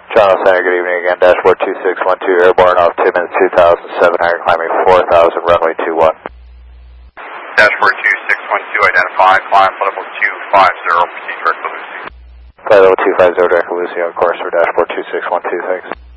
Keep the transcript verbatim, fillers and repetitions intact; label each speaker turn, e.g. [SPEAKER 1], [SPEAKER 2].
[SPEAKER 1] Toronto Center, good evening again, dashboard two six one two, airborne off two minutes two thousand seven hundred, climbing four thousand, runway two one.
[SPEAKER 2] Dashboard two six one two, identify, climb level two five zero, proceed direct to Lucy.
[SPEAKER 1] Flight level two five zero, direct to Lucy, on course for dashboard two six one two, thanks.